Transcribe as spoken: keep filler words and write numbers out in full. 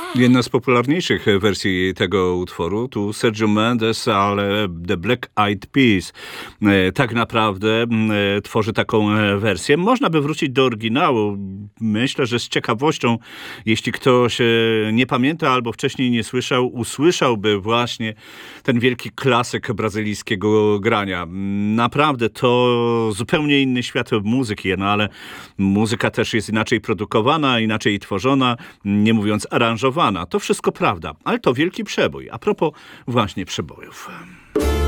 Jedna z popularniejszych wersji tego utworu tu Sergio Mendes, ale The Black Eyed Peas e, tak naprawdę e, tworzy taką e, wersję. Można by wrócić do oryginału. Myślę, że z ciekawością, jeśli ktoś e, nie pamięta albo wcześniej nie słyszał, usłyszałby właśnie ten wielki klasyk brazylijskiego grania. Naprawdę to zupełnie inny świat muzyki, no ale muzyka też jest inaczej produkowana, inaczej tworzona, nie mówiąc aranżowana. To wszystko prawda, ale to wielki przebój. A propos właśnie przebojów.